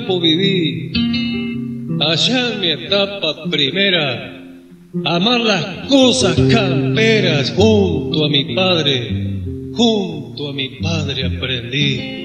Viví allá en mi etapa primera, amar las cosas camperas. Junto a mi padre aprendí.